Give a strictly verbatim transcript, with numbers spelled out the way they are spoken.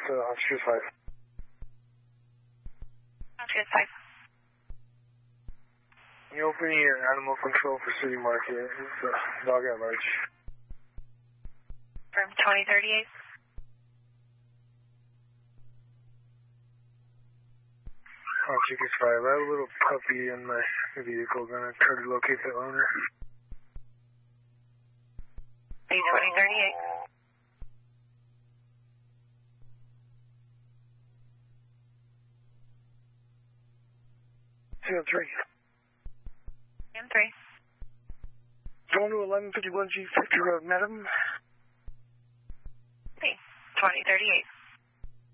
uh, Oscar five. Oscar five. You open your animal control for City Market. It's a dog at large. From twenty thirty-eight. Oscar five. I have a little puppy in my vehicle. Gonna try to locate the owner. B twenty thirty-eight. C M three. C M three. Going to eleven fifty-one G Victor Road, madam. B twenty thirty-eight.